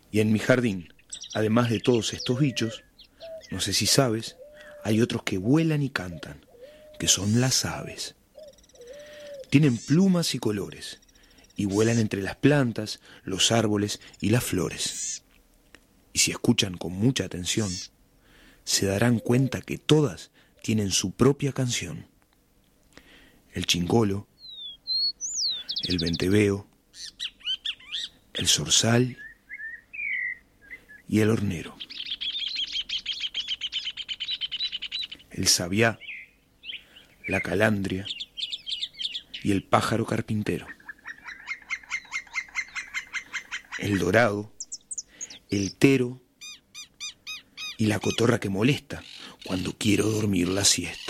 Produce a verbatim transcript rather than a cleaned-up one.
Y en mi jardín, además de todos estos bichos, no sé si sabes, hay otros que vuelan y cantan, que son las aves. Tienen plumas y colores, y vuelan entre las plantas, los árboles y las flores. Y si escuchan con mucha atención, se darán cuenta que todas tienen su propia canción. El chingolo, el venteveo, el zorzal y el hornero. El sabiá, la calandria y el pájaro carpintero. El dorado, el tero y la cotorra que molesta cuando quiero dormir la siesta.